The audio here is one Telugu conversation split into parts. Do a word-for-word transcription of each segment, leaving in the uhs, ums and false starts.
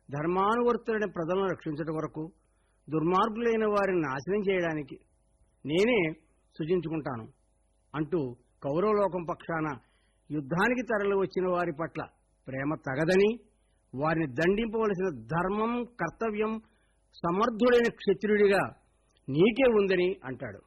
ధర్మానువర్తులైన ప్రజలను రక్షించడం వరకు, దుర్మార్గులైన వారిని నాశనం చేయడానికి నేనే సృజించుకుంటాను అంటూ కౌరవలోకం పక్షాన యుద్ధానికి తరలి వచ్చిన వారి పట్ల ప్రేమ తగదని, వారిని దండింపవలసిన ధర్మం, కర్తవ్యం సమర్థుడైన క్షత్రియుడిగా నీకే ఉందని అంటాడు.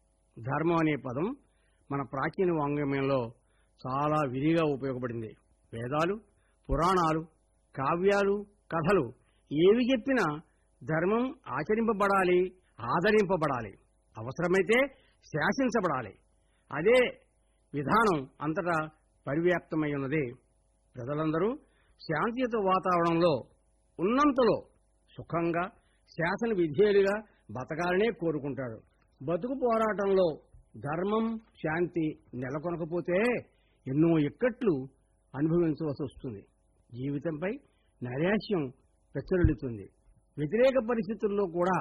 ధర్మం అనే పదం మన ప్రాచీన వాంగ్మయంలో చాలా విరిగా ఉపయోగపడింది. వేదాలు, పురాణాలు, కావ్యాలు, కథలు ఏవి చెప్పినా ధర్మం ఆచరింపబడాలి, ఆదరింపబడాలి, అవసరమైతే శాసించబడాలి. అదే విధానం అంతటా పరివ్యాప్తమై ఉన్నది. ప్రజలందరూ శాంతియుత వాతావరణంలో ఉన్నంతలో సుఖంగా, శాసన విధేయులుగా బతకాలనే కోరుకుంటాడు. బతుకు పోరాటంలో ధర్మం, శాంతి నెలకొనకపోతే ఎన్నో ఇక్కట్లు అనుభవించవలసి వస్తుంది. జీవితంపై నైరాశ్యం పెచ్చరిల్లుతుంది. వ్యతిరేక పరిస్థితుల్లో కూడా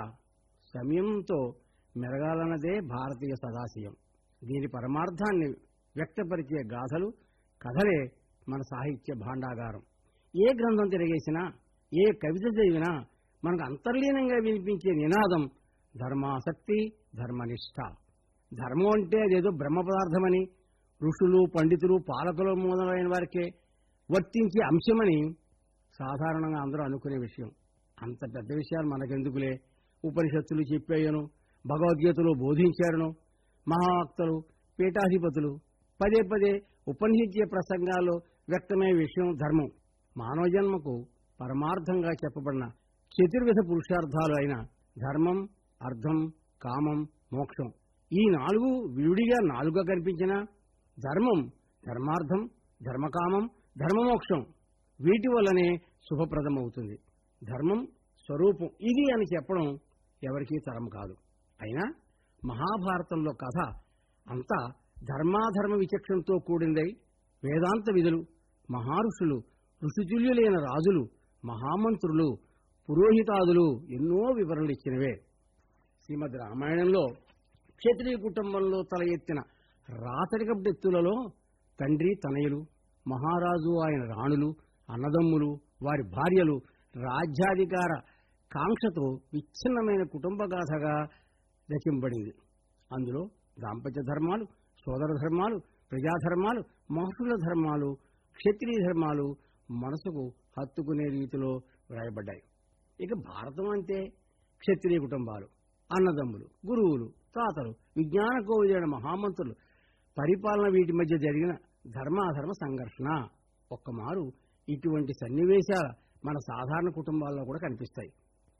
సమయంతో మెరగాలన్నదే భారతీయ సదాశయం. దీని పరమార్థాన్ని వ్యక్తపరిచే గాథలు, కథలే మన సాహిత్య భాండాగారం. ఏ గ్రంథం తిరగేసినా, ఏ కవిత చదివినా మనకు అంతర్లీనంగా వినిపించే నినాదం ధర్మాసక్తి, ధర్మనిష్ట. ధర్మం అంటే అదేదో బ్రహ్మ పదార్థమని, ఋషులు, పండితులు, పాలకులు మొదలైన వారికే వర్తించే అంశమని సాధారణంగా అందరూ అనుకునే విషయం. అంత పెద్ద విషయాలు మనకెందుకులే, ఉపనిషత్తులు చెప్పాయను, భగవద్గీతలు బోధించారను, మహావక్తలు, పీఠాధిపతులు పదే పదే ఉపనిషించే ప్రసంగాల్లో వ్యక్తమయ్యే విషయం ధర్మం. మానవ జన్మకు పరమార్థంగా చెప్పబడిన చతుర్విధ పురుషార్థాలు అయిన ధర్మం, అర్థం, కామం, మోక్షం. ఈ నాలుగు విడిగా నాలుగుగా కనిపించిన ధర్మం, ధర్మార్థం, ధర్మకామం, ధర్మమోక్షం వీటి వల్లనే శుభప్రదమవుతుంది. ధర్మం స్వరూపం ఇది అని చెప్పడం ఎవరికీ తరం కాదు. అయినా మహాభారతంలో కథ అంతా ధర్మాధర్మ విచక్షణతో కూడిందై వేదాంత విధులు, మహారుషులు, ఋషితుల్యులైన రాజులు, మహామంత్రులు, పురోహితాదులు ఎన్నో వివరణలు ఇచ్చినవే. శ్రీమద్ రామాయణంలో క్షత్రియ కుటుంబంలో తల ఎత్తిన రాచరికపుటెత్తులలో తండ్రి, తనయులు, మహారాజు ఆయన రాణులు, అన్నదమ్ములు, వారి భార్యలు, రాజ్యాధికార కాంక్షతో విచ్ఛిన్నమైన కుటుంబ గాథగా రచింపబడింది. అందులో దాంపత్య ధర్మాలు, సోదర ధర్మాలు, ప్రజాధర్మాలు, మహర్షుల ధర్మాలు, క్షత్రియ ధర్మాలు మనసుకు హత్తుకునే రీతిలో వ్రాయబడ్డాయి. ఇక భారతం అంటే క్షత్రియ కుటుంబాలు, అన్నదమ్ములు, గురువులు, తాతలు, విజ్ఞాన కోవిదైన మహామంత్రులు, పరిపాలన వీటి మధ్య జరిగిన ధర్మాధర్మ సంఘర్షణ. ఒక్కమారు ఇటువంటి సన్నివేశాలు మన సాధారణ కుటుంబాల్లో కూడా కనిపిస్తాయి.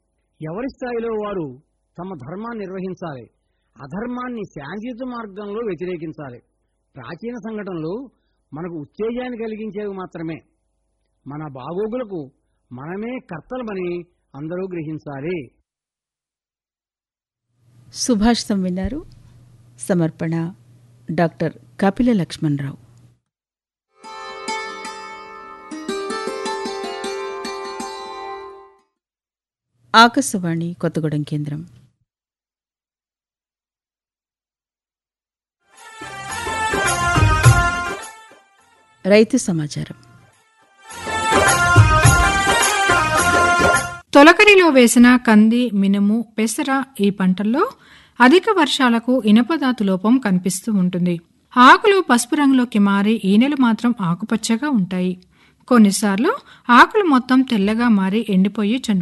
ఎవరి స్థాయిలో వారు తమ ధర్మాన్ని నిర్వహించాలి, అధర్మాన్ని శాంతియుత మార్గంలో వ్యతిరేకించాలి. ప్రాచీన సంఘటనలు మనకు ఉత్తేజాన్ని కలిగించేవి మాత్రమే. మన బాగోగులకు మనమే కర్తలమని అందరూ గ్రహించాలి. సుభాషితం విన్నారు. సమర్పణ డాక్టర్ కపిల లక్ష్మణరావు. ఆకాశవాణి కొత్తగూడెం కేంద్రం. రైతు సమాచారం. తొలకరిలో వేసిన కంది, మినుము, పెసర ఈ పంటల్లో అధిక వర్షాలకు ఇనపధాతు లోపం కనిపిస్తూ ఉంటుంది. ఆకులు పసుపు రంగులోకి మారి ఈనెలు మాత్రం ఆకుపచ్చగా ఉంటాయి. కొన్నిసార్లు ఆకులు మొత్తం తెల్లగా మారి ఎండిపోయి